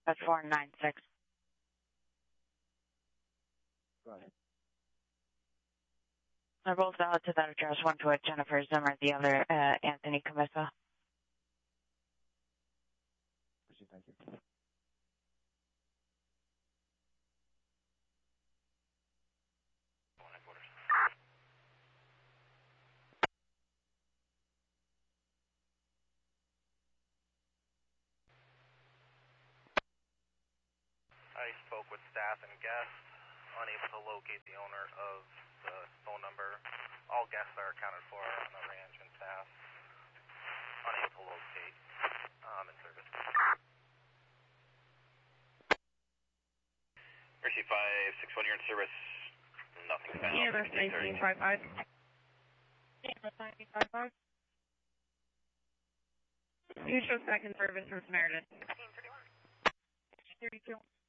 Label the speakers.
Speaker 1: That's 496.
Speaker 2: Go ahead.
Speaker 1: They're both valid to that address. One to a Jennifer Zimmer, the other Anthony Camissa.
Speaker 2: Thank you.
Speaker 3: I spoke with staff and guests, unable to locate the owner of the phone number. All guests are accounted for on the ranch and staff. Unable to locate in service. Mercy 561, you're in service. Nothing found.
Speaker 4: Yeah, that's 1955. Yeah, that's 1955. You show second service from Samaritan.
Speaker 3: 1531.
Speaker 4: 32.